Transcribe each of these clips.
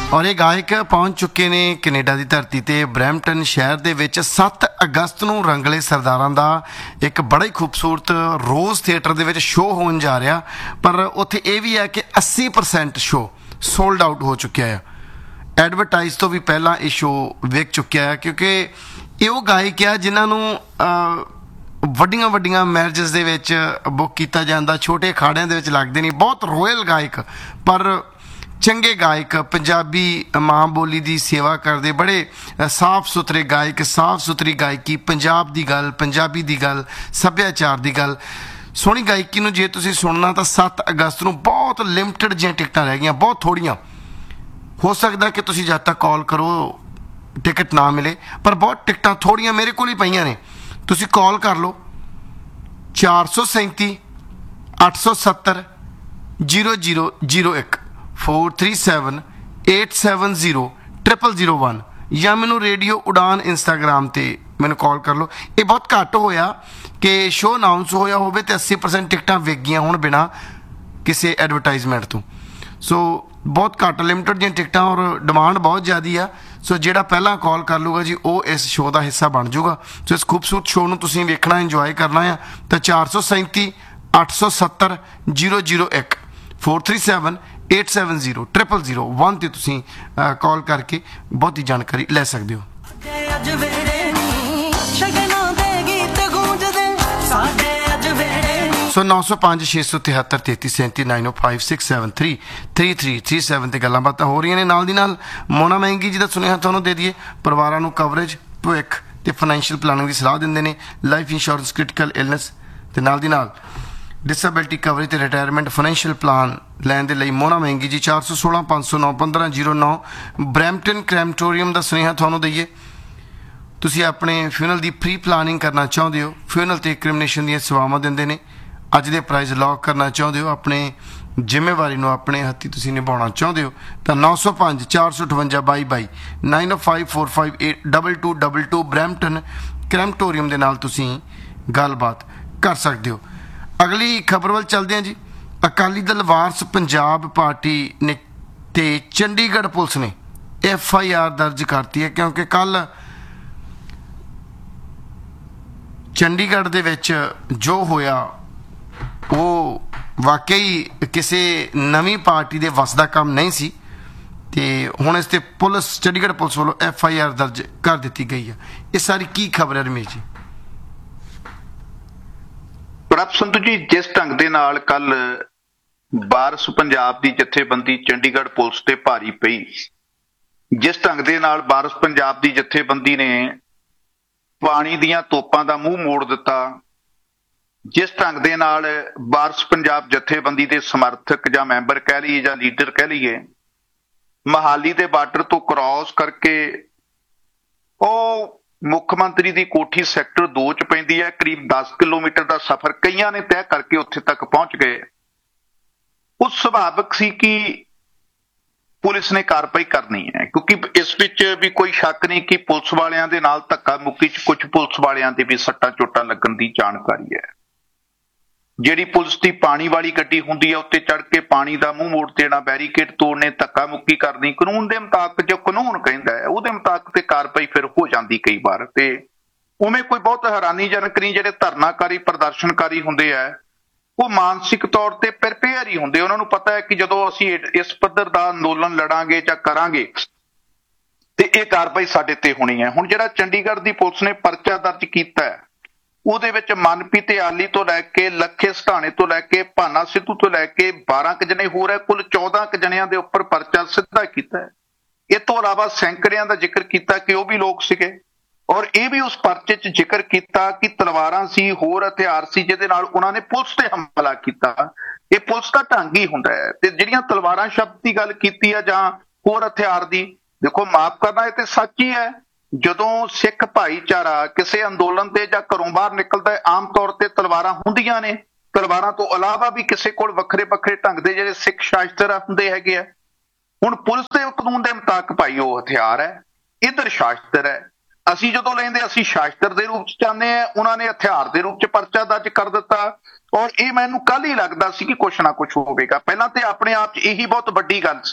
और ये गायक पहुंच चुके ने कनेडा की धरती ते ब्रैम्पटन शहर दे विच 7 अगस्त नूं रंगले सरदारां दा एक बड़ा ही खूबसूरत रोज़ थिएटर दे विच शो होण जा रहा, पर उत्थे ये भी है कि 80% शो सोल्ड आउट हो चुकिया है। एडवरटाइज तो भी पहला ये शो विक चुकिया है, क्योंकि ये वो गायक है जिन्हां नूं ਵੱਡੀਆਂ ਵੱਡੀਆਂ ਮੈਰਿजेस ਦੇ ਵਿੱਚ ਬੁੱਕ ਕੀਤਾ ਜਾਂਦਾ, ਛੋਟੇ ਅਖਾੜਿਆਂ ਦੇ ਵਿੱਚ ਲੱਗਦੇ ਨਹੀਂ। ਬਹੁਤ ਰੋਇਲ ਗਾਇਕ ਪਰ ਚੰਗੇ ਗਾਇਕ, ਪੰਜਾਬੀ ਮਾਂ ਬੋਲੀ ਦੀ ਸੇਵਾ ਕਰਦੇ, ਬੜੇ ਸਾਫ ਸੁਥਰੇ ਗਾਇਕ, ਸਾਫ ਸੁਥਰੀ ਗਾਇਕੀ, ਪੰਜਾਬ ਦੀ ਗੱਲ, ਪੰਜਾਬੀ ਦੀ ਗੱਲ, ਸੱਭਿਆਚਾਰ ਦੀ ਗੱਲ, ਸੋਹਣੀ ਗਾਇਕੀ ਨੂੰ ਜੇ ਤੁਸੀਂ ਸੁਣਨਾ ਤਾਂ 7 ਅਗਸਤ ਨੂੰ ਬਹੁਤ ਲਿਮਟਿਡ ਜਿਹੀਆਂ ਟਿਕਟਾਂ ਰਹਿ ਗਈਆਂ, ਬਹੁਤ ਥੋੜ੍ਹੀਆਂ। ਹੋ ਸਕਦਾ ਕਿ ਤੁਸੀਂ ਜਦ ਤੱਕ ਕਾਲ ਕਰੋ ਟਿਕਟ ਨਾ ਮਿਲੇ, ਪਰ ਬਹੁਤ ਟਿਕਟਾਂ ਥੋੜ੍ਹੀਆਂ ਮੇਰੇ ਕੋਲ ਹੀ ਪਈਆਂ ਨੇ। ਤੁਸੀਂ ਕਾਲ ਕਰ ਲਓ 437 870 0001 437 870 0001 ਜਾਂ ਮੈਨੂੰ ਰੇਡੀਓ ਉਡਾਨ ਇੰਸਟਾਗ੍ਰਾਮ ਤੇ ਮੈਨੂੰ ਕਾਲ ਕਰ ਲਓ। ਇਹ ਬਹੁਤ ਘੱਟ ਹੋਇਆ ਕਿ ਸ਼ੋ ਅਨਾਊਂਸ ਹੋਇਆ ਹੋਵੇ ਤੇ 80% ਟਿਕਟਾਂ ਵਿਕ ਗਈਆਂ ਹੋਣ ਬਿਨਾਂ ਕਿਸੇ ਐਡਵਰਟਾਈਜ਼ਮੈਂਟ ਤੋਂ। ਸੋ ਬਹੁਤ ਘੱਟ ਲਿਮਟਿਡ ਦੀਆਂ ਟਿਕਟਾਂ ਔਰ ਡਿਮਾਂਡ ਬਹੁਤ ਜ਼ਿਆਦਾ ਆ। ਸੋ ਜਿਹੜਾ ਪਹਿਲਾਂ ਕਾਲ ਕਰ ਲੂਗਾ ਜੀ ਉਹ ਇਸ ਸ਼ੋਅ ਦਾ ਹਿੱਸਾ ਬਣ ਜਾਊਗਾ। ਸੋ ਇਸ ਖੂਬਸੂਰਤ ਸ਼ੋਅ ਨੂੰ ਤੁਸੀਂ ਵੇਖਣਾ, ਇੰਜੋਏ ਕਰਨਾ ਆ ਤਾਂ 437 870 0001 437 870 0001 ਤੇ ਤੁਸੀਂ ਕਾਲ ਕਰਕੇ ਬਹੁਤੀ ਜਾਣਕਾਰੀ ਲੈ ਸਕਦੇ ਹੋ। ਸੋ 905 673 3337 905 673 3337 ਤੇ ਗੱਲਾਂ ਬਾਤਾਂ ਹੋ ਰਹੀਆਂ ਨੇ। ਨਾਲ ਦੀ ਨਾਲ ਮੋਨਾ ਮਹਿੰਗੀ ਜੀ ਦਾ ਸੁਨੇਹਾ ਤੁਹਾਨੂੰ ਦੇ ਦਈਏ। ਪਰਿਵਾਰਾਂ ਨੂੰ ਕਵਰੇਜ, ਭਵਿੱਖ ਤੇ ਫਾਈਨੈਂਸ਼ੀਅਲ ਪਲਾਨਿੰਗ ਦੀ ਸਲਾਹ ਦਿੰਦੇ ਨੇ। ਲਾਈਫ ਇੰਸ਼ੋਰੈਂਸ, ਕ੍ਰਿਟੀਕਲ ਇਲਨੈਸ ਤੇ ਨਾਲ ਦੀ ਨਾਲ ਡਿਸੇਬਿਲਿਟੀ ਕਵਰੇਜ ਤੇ ਰਿਟਾਇਰਮੈਂਟ ਫਾਈਨੈਂਸ਼ੀਅਲ ਪਲਾਨ ਲੈਣ ਦੇ ਲਈ ਮੋਨਾ ਮਹਿੰਗੀ ਜੀ 416 509 1509 ਬਰੈਂਪਟਨ ਕ੍ਰੈਮਟੋਰੀਅਮ ਦਾ ਸੁਨੇਹਾ ਤੁਹਾਨੂੰ ਦਈਏ। ਤੁਸੀਂ ਆਪਣੇ ਫਿਊਨਲ ਦੀ ਪ੍ਰੀ ਪਲਾਨਿੰਗ ਕਰਨਾ ਚਾਹੁੰਦੇ ਹੋ, ਫਿਊਨਲ ਤੇ ਕ੍ਰਿਮੀਨੇਸ਼ਨ ਦੀਆਂ ਸੇਵਾਵਾਂ ਦਿੰਦੇ ਨੇ। ਅੱਜ ਦੇ ਪ੍ਰਾਈਜ਼ ਲੌਕ ਕਰਨਾ ਚਾਹੁੰਦੇ ਹੋ, ਆਪਣੇ ਜ਼ਿੰਮੇਵਾਰੀ ਨੂੰ ਆਪਣੇ ਹੱਥੀਂ ਤੁਸੀਂ ਨਿਭਾਉਣਾ ਚਾਹੁੰਦੇ ਹੋ ਤਾਂ 905 458 22 905 458 2222 ਬਰੈਂਪਟਨ ਕ੍ਰੈਮਟੋਰੀਅਮ ਦੇ ਨਾਲ ਤੁਸੀਂ ਗੱਲਬਾਤ ਕਰ ਸਕਦੇ ਹੋ। ਅਗਲੀ ਖਬਰ ਵੱਲ ਚੱਲਦੇ ਹਾਂ ਜੀ। ਅਕਾਲੀ ਦਲ ਵਾਰਸ ਪੰਜਾਬ ਪਾਰਟੀ ਨੇ ਤੇ ਚੰਡੀਗੜ੍ਹ ਪੁਲਿਸ ਨੇ FIR ਦਰਜ ਕਰਤੀ ਹੈ, ਕਿਉਂਕਿ ਕੱਲ੍ਹ ਚੰਡੀਗੜ੍ਹ ਦੇ ਵਿੱਚ ਜੋ ਹੋਇਆ ਉਹ ਵਾਕਈ ਕਿਸੇ ਨਵੀਂ ਪਾਰਟੀ ਦੇ ਵੱਸ ਦਾ ਕੰਮ ਨਹੀਂ ਸੀ ਤੇ ਹੁਣ ਇਸ ਤੇ ਪੁਲਿਸ, ਚੰਡੀਗੜ੍ਹ ਪੁਲਿਸ ਵੱਲੋਂ FIR ਦਰਜ ਕਰ ਦਿੱਤੀ ਗਈ ਹੈ। ਇਹ ਸਾਰੀ ਕੀ ਖਬਰ ਹੈ ਰਮੇਸ਼ ਜੀ? ਪ੍ਰਭ ਸੰਧੂ ਜੀ, ਜਿਸ ਢੰਗ ਦੇ ਨਾਲ ਕੱਲ ਵਾਰਸ ਪੰਜਾਬ ਦੀ ਜਥੇਬੰਦੀ ਚੰਡੀਗੜ੍ਹ ਪੁਲਿਸ ਤੇ ਭਾਰੀ ਪਈ, ਜਿਸ ਢੰਗ ਦੇ ਨਾਲ ਵਾਰਸ ਪੰਜਾਬ ਦੀ ਜਥੇਬੰਦੀ ਨੇ ਪਾਣੀ ਦੀਆਂ ਤੋਪਾਂ ਦਾ ਮੂੰਹ ਮੋੜ ਦਿੱਤਾ, ਜਿਸ ਢੰਗ ਦੇ ਨਾਲ ਵਾਰਸ ਪੰਜਾਬ ਜਥੇਬੰਦੀ ਦੇ ਸਮਰਥਕ ਜਾਂ ਮੈਂਬਰ ਕਹਿ ਲਈਏ ਜਾਂ ਲੀਡਰ ਕਹਿ ਲਈਏ, ਮਹਾਲੀ ਦੇ ਬਾਰਡਰ ਤੋਂ ਕ੍ਰਾਸ ਕਰਕੇ ਉਹ ਮੁੱਖ ਮੰਤਰੀ ਦੀ ਕੋਠੀ ਸੈਕਟਰ 2 ਚ ਪੈਂਦੀ ਹੈ, ਕਰੀਬ 10 ਕਿਲੋਮੀਟਰ ਦਾ ਸਫ਼ਰ ਕਈਆਂ ਨੇ ਤੈਅ ਕਰਕੇ ਉੱਥੇ ਤੱਕ ਪਹੁੰਚ ਗਏ। ਉਹ ਸੁਭਾਵਿਕ ਸੀ ਕਿ ਪੁਲਿਸ ਨੇ ਕਾਰਵਾਈ ਕਰਨੀ ਹੈ, ਕਿਉਂਕਿ ਇਸ ਵਿੱਚ ਵੀ ਕੋਈ ਸ਼ੱਕ ਨਹੀਂ ਕਿ ਪੁਲਿਸ ਵਾਲਿਆਂ ਦੇ ਨਾਲ ਧੱਕਾ ਮੁੱਕੀ ਚ ਕੁਝ ਪੁਲਿਸ ਵਾਲਿਆਂ ਦੇ ਵੀ ਸੱਟਾਂ ਚੋਟਾਂ ਲੱਗਣ ਦੀ ਜਾਣਕਾਰੀ ਹੈ। ਜਿਹੜੀ ਪੁਲਿਸ ਦੀ ਪਾਣੀ ਵਾਲੀ ਗੱਡੀ ਹੁੰਦੀ ਹੈ ਉੱਤੇ ਚੜ੍ਹ ਕੇ ਪਾਣੀ ਦਾ ਮੂੰਹ ਮੋੜ ਦੇਣਾ, ਬੈਰੀਕੇਡ ਤੋੜਨੇ, ਧੱਕਾ ਮੁੱਕੀ ਕਰਨੀ, ਕਾਨੂੰਨ ਦੇ ਮੁਤਾਬਕ ਜੋ ਕਾਨੂੰਨ ਕਹਿੰਦਾ ਹੈ ਉਹਦੇ ਮੁਤਾਬਕ ਤੇ ਕਾਰਵਾਈ ਫਿਰ ਹੋ ਜਾਂਦੀ ਕਈ ਵਾਰ। ਤੇ ਉਵੇਂ ਕੋਈ ਬਹੁਤ ਹੈਰਾਨੀਜਨਕ ਨਹੀਂ, ਜਿਹੜੇ ਧਰਨਾਕਾਰੀ ਪ੍ਰਦਰਸ਼ਨਕਾਰੀ ਹੁੰਦੇ ਆ ਉਹ ਮਾਨਸਿਕ ਤੌਰ ਤੇ ਪ੍ਰਿਪੇਅਰ ਹੀ ਹੁੰਦੇ। ਉਹਨਾਂ ਨੂੰ ਪਤਾ ਹੈ ਕਿ ਜਦੋਂ ਅਸੀਂ ਇਸ ਪੱਧਰ ਦਾ ਅੰਦੋਲਨ ਲੜਾਂਗੇ ਜਾਂ ਕਰਾਂਗੇ ਤੇ ਇਹ ਕਾਰਵਾਈ ਸਾਡੇ ਤੇ ਹੋਣੀ ਹੈ। ਹੁਣ ਜਿਹੜਾ ਚੰਡੀਗੜ੍ਹ ਦੀ ਪੁਲਿਸ ਨੇ ਪਰਚਾ ਦਰਜ ਕੀਤਾ ਹੈ ਉਹਦੇ ਵਿੱਚ ਮਨਪ੍ਰੀਤ ਆਲੀ ਤੋਂ ਲੈ ਕੇ ਲੱਖੇ ਸਟਾਣੇ ਤੋਂ ਲੈ ਕੇ ਭਾਨਾ ਸਿੱਧੂ ਤੋਂ ਲੈ ਕੇ 12 ਕੁ ਜਣੇ ਹੋਰ ਹੈ, ਕੁੱਲ 14 ਕੁ ਜਣਿਆਂ ਦੇ ਉੱਪਰ ਪਰਚਾ ਸਿੱਧਾ ਕੀਤਾ ਹੈ। ਇਹ ਤੋਂ ਇਲਾਵਾ ਸੈਂਕੜਿਆਂ ਦਾ ਜ਼ਿਕਰ ਕੀਤਾ ਕਿ ਉਹ ਵੀ ਲੋਕ ਸੀਗੇ, ਔਰ ਇਹ ਵੀ ਉਸ ਪਰਚੇ 'ਚ ਜ਼ਿਕਰ ਕੀਤਾ ਕਿ ਤਲਵਾਰਾਂ ਸੀ, ਹੋਰ ਹਥਿਆਰ ਸੀ ਜਿਹਦੇ ਨਾਲ ਉਹਨਾਂ ਨੇ ਪੁਲਿਸ ਤੇ ਹਮਲਾ ਕੀਤਾ। ਇਹ ਪੁਲਿਸ ਦਾ ਢੰਗ ਹੀ ਹੁੰਦਾ ਹੈ। ਤੇ ਜਿਹੜੀਆਂ ਤਲਵਾਰਾਂ ਸ਼ਬਦ ਦੀ ਗੱਲ ਕੀਤੀ ਆ ਜਾਂ ਹੋਰ ਹਥਿਆਰ ਦੀ, ਦੇਖੋ ਮਾਫ਼ ਕਰਨਾ ਇਹ ਤੇ ਸੱਚ ਹੀ ਹੈ। ਜਦੋਂ ਸਿੱਖ ਭਾਈਚਾਰਾ ਕਿਸੇ ਅੰਦੋਲਨ ਤੇ ਜਾਂ ਘਰੋਂ ਬਾਹਰ ਨਿਕਲਦਾ ਹੈ, ਆਮ ਤੌਰ ਤੇ ਤਲਵਾਰਾਂ ਹੁੰਦੀਆਂ ਨੇ। ਤਲਵਾਰਾਂ ਤੋਂ ਇਲਾਵਾ ਵੀ ਕਿਸੇ ਕੋਲ ਵੱਖਰੇ ਵੱਖਰੇ ਢੰਗ ਦੇ ਜਿਹੜੇ ਸਿੱਖ ਸ਼ਾਸਤਰ ਹੁੰਦੇ ਹੈਗੇ ਆ। ਹੁਣ ਪੁਲਿਸ ਦੇ ਕਾਨੂੰਨ ਦੇ ਮੁਤਾਬਕ ਭਾਈ ਉਹ ਹਥਿਆਰ ਹੈ, ਇੱਧਰ ਸ਼ਾਸਤਰ ਹੈ। ਅਸੀਂ ਜਦੋਂ ਲੈਂਦੇ ਅਸੀਂ ਸ਼ਾਸਤਰ ਦੇ ਰੂਪ 'ਚ ਚਾਹੁੰਦੇ ਹਾਂ, ਉਹਨਾਂ ਨੇ ਹਥਿਆਰ ਦੇ ਰੂਪ 'ਚ ਪਰਚਾ ਦਰਜ ਕਰ ਦਿੱਤਾ। ਔਰ ਇਹ ਮੈਨੂੰ ਕੱਲ ਹੀ ਲੱਗਦਾ ਸੀ ਕਿ ਕੁਛ ਨਾ ਕੁਛ ਹੋਵੇਗਾ। ਪਹਿਲਾਂ ਤੇ ਆਪਣੇ ਆਪ 'ਚ ਇਹੀ ਬਹੁਤ ਵੱਡੀ ਗੱਲ ਸੀ।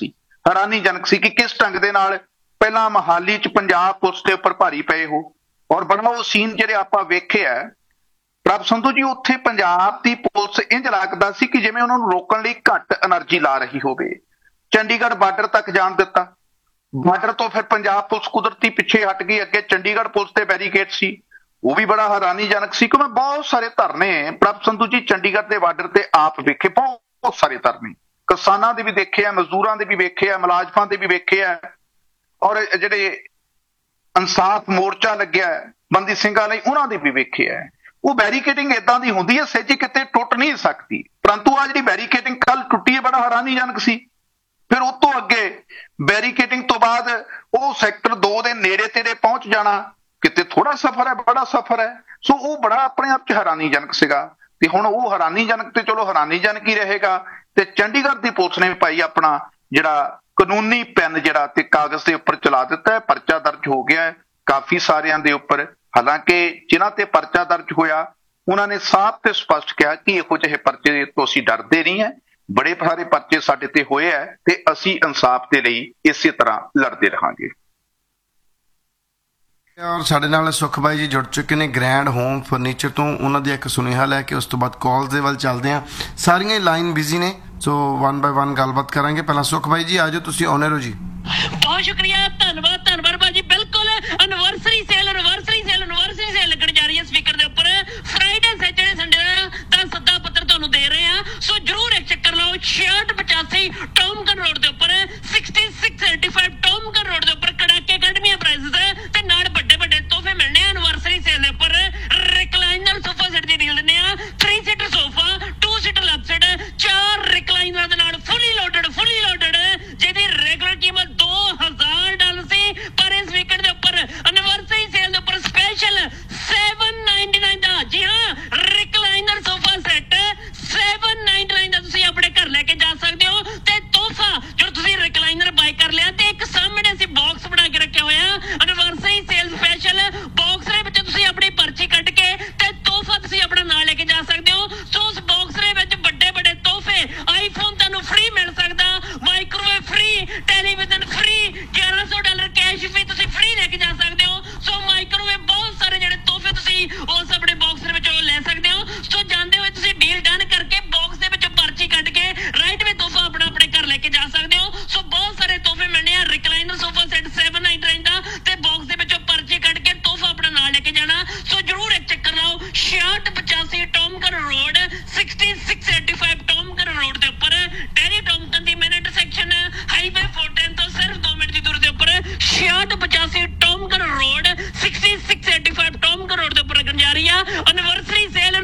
ਹੈਰਾਨੀਜਨਕ ਸੀ ਕਿ ਕਿਸ ਢੰਗ ਦੇ ਨਾਲ ਪਹਿਲਾਂ ਮੋਹਾਲੀ 'ਚ ਪੰਜਾਬ ਪੁਲਿਸ ਦੇ ਉੱਪਰ ਭਾਰੀ ਪਏ ਹੋ ਔਰ ਬੜਾ ਉਹ ਸੀਨ ਜਿਹੜੇ ਆਪਾਂ ਵੇਖਿਆ ਪ੍ਰਭ ਸੰਧੂ ਜੀ, ਉੱਥੇ ਪੰਜਾਬ ਦੀ ਪੁਲਿਸ ਇੰਝ ਲੱਗਦਾ ਸੀ ਕਿ ਜਿਵੇਂ ਉਹਨਾਂ ਨੂੰ ਰੋਕਣ ਲਈ ਘੱਟ એનર્ਜੀ ਲਾ ਰਹੀ ਹੋਵੇ। ਚੰਡੀਗੜ੍ਹ ਬਾਰਡਰ ਤੱਕ ਜਾਣ ਦਿੱਤਾ, ਬਾਰਡਰ ਤੋਂ ਫਿਰ ਪੰਜਾਬ ਪੁਲਿਸ ਕੁਦਰਤੀ ਪਿੱਛੇ ਹਟ ਗਈ, ਅੱਗੇ ਚੰਡੀਗੜ੍ਹ ਪੁਲਿਸ ਦੇ ਬੈਰੀਕੇਡ ਸੀ। ਉਹ ਵੀ ਬੜਾ ਹੈਰਾਨੀਜਨਕ ਸੀ ਕਿ ਮੈਂ ਬਹੁਤ ਸਾਰੇ ਧਰਨੇ ਪ੍ਰਭ ਸੰਧੂ ਜੀ ਚੰਡੀਗੜ੍ਹ ਦੇ ਬਾਰਡਰ ਤੇ ਆਪ ਵੇਖੇ, ਬਹੁਤ ਸਾਰੇ ਧਰਨੇ ਕਿਸਾਨਾਂ ਦੇ ਵੀ ਦੇਖੇ ਆ, ਮਜ਼ਦੂਰਾਂ ਦੇ ਵੀ ਵੇਖੇ ਆ, ਮੁਲਾਜ਼ਮਾਂ ਦੇ ਵੀ ਵੇਖੇ ਆ, ਔਰ ਜਿਹੜੇ ਇਨਸਾਫ ਮੋਰਚਾ ਲੱਗਿਆ ਬੰਦੀ ਸਿੰਘਾਂ ਲਈ ਉਹਨਾਂ ਦੇ ਵੀ ਵੇਖੇ ਆ। ਉਹ ਬੈਰੀਕੇਡਿੰਗ ਏਦਾਂ ਦੀ ਹੁੰਦੀ ਹੈ ਸਹਿਜੇ ਕਿਤੇ ਟੁੱਟ ਨਹੀਂ ਸਕਦੀ, ਪਰੰਤੂ ਆ ਜਿਹੜੀ ਬੈਰੀਕੇਡਿੰਗ ਕੱਲ ਟੁੱਟੀ ਹੈ ਬੜਾ ਹੈਰਾਨੀਜਨਕ ਸੀ। ਫਿਰ ਉਹ ਤੋਂ ਅੱਗੇ ਬੈਰੀਕੇਡਿੰਗ ਤੋਂ ਬਾਅਦ ਉਹ ਸੈਕਟਰ 2 ਦੇ ਨੇੜੇ ਤੇੜੇ ਪਹੁੰਚ ਜਾਣਾ, ਕਿਤੇ ਥੋੜਾ ਸਫ਼ਰ ਹੈ ਬੜਾ ਸਫ਼ਰ ਹੈ। ਸੋ ਉਹ ਬੜਾ ਆਪਣੇ ਆਪ 'ਚ ਹੈਰਾਨੀਜਨਕ ਸੀਗਾ ਤੇ ਹੁਣ ਉਹ ਹੈਰਾਨੀਜਨਕ ਤੇ ਚਲੋ ਹੈਰਾਨੀਜਨਕ ਹੀ ਰਹੇਗਾ। ਤੇ ਚੰਡੀਗੜ੍ਹ ਦੀ ਪੁਲਿਸ ਨੇ ਭਾਈ ਆਪਣਾ ਜਿਹੜਾ ਕਾਨੂੰਨੀ ਪੈਨ ਜਿਹੜਾ ਤੇ ਕਾਗਜ਼ ਦੇ ਉੱਪਰ ਚਲਾ ਦਿੱਤਾ ਹੈ, ਪਰਚਾ ਦਰਜ ਹੋ ਗਿਆ ਹੈ ਕਾਫੀ ਸਾਰਿਆਂ ਦੇ ਉੱਪਰ। ਹਾਲਾਂਕਿ ਜਿਨ੍ਹਾਂ ਤੇ ਪਰਚਾ ਦਰਜ ਹੋਇਆ ਉਹਨਾਂ ਨੇ ਸਾਫ਼ ਤੇ ਸਪਸ਼ਟ ਕਿਹਾ ਕਿ ਇਹੋ ਜਿਹੇ ਪਰਚੇ ਤੋਂ ਅਸੀਂ ਡਰਦੇ ਨਹੀਂ ਹੈ, ਬੜੇ ਸਾਰੇ ਪਰਚੇ ਸਾਡੇ ਤੇ ਹੋਏ ਹੈ ਤੇ ਅਸੀਂ ਇਨਸਾਫ ਦੇ ਲਈ ਇਸੇ ਤਰ੍ਹਾਂ ਲੜਦੇ ਰਹਾਂਗੇ। ਔਰ ਸਾਡੇ ਨਾਲ ਸੁਖ ਬਾਈ ਜੀ ਜੁੜ ਚੁੱਕੇ ਨੇ ਗ੍ਰੈਂਡ ਹੋਮ ਫਰਨੀਚਰ ਤੋਂ। ਉਹਨਾਂ ਦੀ ਇੱਕ ਸੁਨੇਹਾ ਲੈ ਕੇ ਉਸ ਤੋਂ ਬਾਅਦ ਕਾਲਸ ਦੇ ਵੱਲ ਚੱਲਦੇ ਹਾਂ। ਸਾਰੀਆਂ ਲਾਈਨ ਬਿਜ਼ੀ ਨੇ, ਸੋ 1 ਬਾਏ 1 ਗੱਲਬਾਤ ਕਰਾਂਗੇ। ਪਹਿਲਾਂ ਸੁਖ ਬਾਈ ਜੀ ਆਜੋ, ਤੁਸੀਂ ਆਨਰ ਹੋ ਜੀ। ਬਹੁਤ ਸ਼ੁਕਰੀਆ, ਧੰਨਵਾਦ ਭਾਜੀ। ਬਿਲਕੁਲ ਐਨਵਰਸਰੀ ਸੇਲ ਲੱਗਣ ਜਾ ਰਹੀ ਹੈ ਸਪੀਕਰ ਦੇ ਉੱਪਰ। ਫਰਾਈਡੇ ਸੈਟਰਡੇ ਸੰਡੇ ਦਾ ਸੱਦਾ ਪੱਤਰ ਤੁਹਾਨੂੰ ਦੇ ਰਹੇ ਆ, ਸੋ ਜਰੂਰ ਇੱਕ ਚੱਕਰ ਲਾਓ। 6685 ਟੌਮਗਨ ਰੋਡ ਦੇ ਉੱਪਰ, 6685 ਟੌਮਗਨ ਰੋਡ ਦੇ ਉੱਪਰ ਕੜਾਕੇ ਕੱਢਵੀਆਂ ਪ੍ਰਾਈਸਿਸ ਤੇ ਨਾਲ ਵੱਡੇ ਤੋਹਫੇ ਮਿਲਣੇ ਆ ਐਨਵਰਸਰੀ ਸੇਲ ਦੇ ਉੱਪਰ। ਰਿਕਲਾਈਨਰ ਸੋਫਾ ਸੈਟ ਦੀ ਡੀਲ ਦਿੰਦੇ ਆ, 3 seater sofa, 2 seater left side, 4 ਰਿਕਲਾਈਨਰਾਂ ਦੇ ਨਾਲ ਫੁੱਲੀ ਲੋਡਡ ਜਿਹਦੀ ਰੈਗੂਲਰ ਕੀਮਤ $2000 ਸੀ, ਪਰ ਇਸ ਵੀਕਐਂਡ ਦੇ ਉੱਪਰ ਐਨਵਰਸਰੀ ਸੇਲ ਦੇ ਉੱਪਰ ਸਪੈਸ਼ਲ $799 ਦਾ। ਜੀ ਹਾਂ, ਰਿਕਲਾਈਨਰ ਸੋਫਾ ਸੈਟ $799 ਦਾ ਤੁਸੀਂ ਆਪਣੇ ਘਰ ਲੈ ਕੇ ਜਾ ਸਕਦੇ ਹੋ। ਤੇ ਤੋਹਫਾ ਜਦੋਂ ਤੁਸੀਂ ਰਿਕਲਾਈਨਰ ਬਾਈ ਕਰ ਲਿਆ ਤੇ ਇੱਕ ਸਾਹਮਣੇ ਅਸੀਂ ਬਾਕਸ ਬਣਾ ਕੇ ਰੱਖਿਆ ਹੋਇਆ ਐਨਵਰਸਰੀ ਸੇਲ ਸਪੈਸ਼ਲ ਬਾਕਸ ਦੇ ਵਿੱਚ ਤੁਸੀਂ ਆਪਣੀ ਪਰਚੀ ਕੱਢ ਕੇ ਤੇ ਤੋਹਫਾ ਤੁਸੀਂ ਆਪਣਾ ਨਾਲ ਲੈ ਕੇ ਜਾ ਸਕਦੇ ਹੋ। ਸੋ ਉਸ ਬਾਕਸ ਦੇ ਵਿੱਚ ਵੱਡੇ ਤੋਹਫੇ, ਆਈਫੋਨ ਤੁਹਾਨੂੰ ਫ੍ਰੀ ਮਿਲ ਸਕਦਾ, microwave free, television free, $1100 cash ਵੀ ਤੁਸੀਂ ਫ੍ਰੀ ਲੈ ਕੇ ਜਾ ਸਕਦੇ ਹੋ। ਸੋ ਮਾਈਕ੍ਰੋਵੇਵ, ਬਹੁਤ ਸਾਰੇ ਜਿਹੜੇ ਤੋਹਫੇ ਤੁਸੀਂ ਉਸ ਆਪਣੇ ਬਾਕਸ ਦੇ ਵਿੱਚੋਂ ਲੈ ਸਕਦੇ ਹੋ। ਸੋ ਜਾਂਦੇ ਹੋਏ ਤੁਸੀਂ ਡੀਲ ਡਨ ਕਰਕੇ ਬਾਕਸ ਦੇ ਵਿੱਚੋਂ ਪਰਚੀ ਕੱਢ ਕੇ ਰਾਈਟ ਵੇ ਤੋਹਫਾ ਆਪਣਾ ਆਪਣੇ ਘਰ ਲੈ ਕੇ ਜਾ ਸਕਦੇ ਹੋ। ਸੋ ਬਹੁਤ ਸਾਰੇ ਤੋਹਫੇ ਮਿਲਣੇ ਆ। ਰਿਕਲਾਈਨਰ ਸੋਫਾ ਸੈਟ $799 ਦਾ ਤੇ ਬਾਕਸ ਦੇ ਵਿੱਚੋਂ ਪਰਚੀ ਕੱਢ ਕੇ ਤੋਹਫਾ ਆਪਣਾ ਨਾਲ ਲੈ ਕੇ ਜਾਣਾ। ਸੋ ਜਰੂਰ ਇੱਕ ਚੱਕਰ ਲਾਓ। 6685 ਟੌਮਗਨ ਰੋਡ, 6685 ਟੌਮਗਨ ਰੋਡ ਦੇ ਉੱਪਰ, ਡੈਰੀ ਟੌਮਗਨ ਦੀ ਮੇਨ ਇੰਟਰਸੈਕਸ਼ਨ ਹਾਈਵੇ 410 ਤੋਂ ਸਿਰਫ 2 ਮਿੰਟ ਦੀ ਦੂਰੀ ਦੇ ਉੱਪਰ 6685 ਟੌਮਗਨ ਰੋਡ, 6685 ਟੌਮਗਨ ਰੋਡ ਦੇ ਉੱਪਰ ਲੱਗਣ ਜਾ ਰਹੀ ਆ ਐਨਵਰਸਰੀ ਸੇਲ।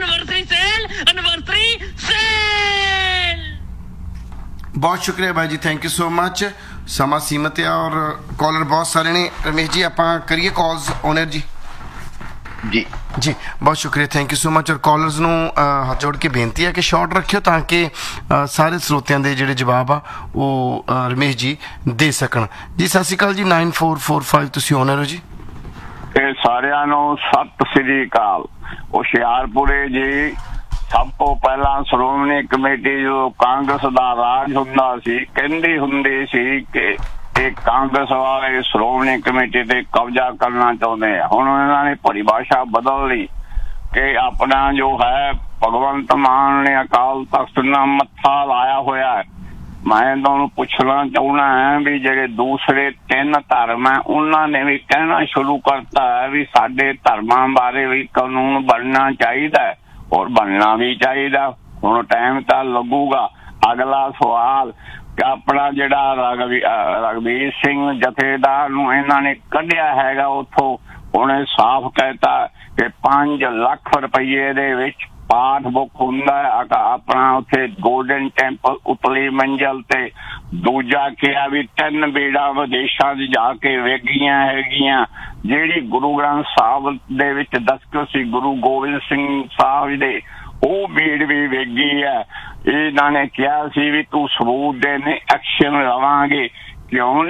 ਬਹੁਤ ਸ਼ੁਕਰੀਆ ਬਾਈ ਜੀ, ਥੈਂਕ ਯੂ ਸੋ ਮਚ। ਸਮਾਂ ਸੀਮਤ ਆ ਔਰ ਕਾਲਰ ਬਹੁਤ ਸਾਰੇ ਨੇ। ਰਮੇਸ਼ ਜੀ ਆਪਾਂ ਕਰੀਏ ਕਾਲਸ ਓਨਰ ਜੀ। ਜੀ ਬਹੁਤ ਸ਼ੁਕਰੀਆ, ਥੈਂਕ ਯੂ ਸੋ ਮਚ। ਔਰ ਕਾਲਰਸ ਨੂੰ ਹੱਥ ਜੋੜ ਕੇ ਬੇਨਤੀ ਹੈ ਕਿ ਸ਼ਾਰਟ ਰੱਖਿਓ ਤਾਂ ਕਿ ਸਾਰੇ ਸਰੋਤਿਆਂ ਦੇ ਜਿਹੜੇ ਜਵਾਬ ਆ ਉਹ ਰਮੇਸ਼ ਜੀ ਦੇ ਸਕਣ। ਜੀ ਸਤਿ ਸ਼੍ਰੀ ਅਕਾਲ ਜੀ। 9445 ਤੁਸੀਂ ਓਨਰ ਹੋ ਜੀ। ਇਹ ਸਾਰਿਆਂ ਨੂੰ ਸਤਿ ਸ੍ਰੀ ਅਕਾਲ। ਹੁਸ਼ਿਆਰਪੁਰੇ ਜੀ ਸਭ ਤੋਂ ਪਹਿਲਾਂ ਸ਼੍ਰੋਮਣੀ ਕਮੇਟੀ ਜੋ ਕਾਂਗਰਸ ਦਾ ਰਾਜ ਹੁੰਦਾ ਸੀ, ਕਹਿੰਦੀ ਹੁੰਦੀ ਸੀ ਕਿ ਇਹ ਕਾਂਗਰਸ ਵਾਲੇ ਸ਼੍ਰੋਮਣੀ ਕਮੇਟੀ ਤੇ ਕਬਜ਼ਾ ਕਰਨਾ ਚਾਹੁੰਦੇ ਆ। ਹੁਣ ਇਹਨਾਂ ਨੇ ਪਰਿਭਾਸ਼ਾ ਬਦਲ ਲਈ ਕਿ ਆਪਣਾ ਜੋ ਹੈ ਭਗਵੰਤ ਮਾਨ ਨੇ ਅਕਾਲ ਤਖਤ ਨਾਲ ਮੱਥਾ ਲਾਇਆ ਹੋਇਆ ਹੈ। ਮੈਂ ਤੁਹਾਨੂੰ ਪੁੱਛਣਾ ਚਾਹੁੰਦਾ ਹਾਂ ਵੀ ਜਿਹੜੇ ਦੂਸਰੇ 3 ਧਰਮ ਹੈ ਉਹਨਾਂ ਨੇ ਵੀ ਕਹਿਣਾ ਸ਼ੁਰੂ ਕਰਤਾ ਹੈ ਵੀ ਸਾਡੇ ਧਰਮਾਂ ਬਾਰੇ ਵੀ ਕਾਨੂੰਨ ਬਣਨਾ ਚਾਹੀਦਾ ਹੈ ਔਰ ਬਣਨਾ ਵੀ ਚਾਹੀਦਾ। ਹੁਣ ਟਾਈਮ ਤਾਂ ਲੱਗੂਗਾ। ਅਗਲਾ ਸਵਾਲ ਕਿ ਆਪਣਾ ਜਿਹੜਾ ਰਘਬੀਰ ਸਿੰਘ ਜਥੇਦਾਰ ਨੂੰ ਇਹਨਾਂ ਨੇ ਕੱਢਿਆ ਹੈਗਾ ਉੱਥੋਂ, ਉਹਨੇ ਸਾਫ਼ ਕਹਿਤਾ ਕਿ 5 ਲੱਖ ਰੁਪਈਏ ਦੇ ਵਿੱਚ ਪਾਠ ਬੁੱਕ ਹੁੰਦਾ ਆਪਣਾ ਉੱਥੇ ਗੋਲਡਨ ਟੈਂਪਲ ਉਤਲੀ ਮੰਜ਼ਲ ਤੇ। ਦੂਜਾ ਕਿਹਾ ਵੀ 3 ਬੀੜਾਂ ਵਿਦੇਸ਼ਾਂ 'ਚ ਜਾ ਕੇ ਵੇਖੀਆਂ ਹੈਗੀਆਂ। ਜਿਹੜੀ ਗੁਰੂ ਗ੍ਰੰਥ ਸਾਹਿਬ ਦੇ ਵਿੱਚ ਦਸਤਖਤ ਸੀ ਗੁਰੂ ਗੋਬਿੰਦ ਸਿੰਘ ਸਾਹਿਬ ਦੇ, ਉਹ ਬੀੜ ਵੀ ਵੇਖੀ ਹੈ। ਇਹਨਾਂ ਨੇ ਕਿਹਾ ਸੀ ਵੀ ਤੂੰ ਸਬੂਤ ਦੇ ਨੇ ਐਕਸ਼ਨ ਲਵਾਂਗੇ, ਕਿਉਂ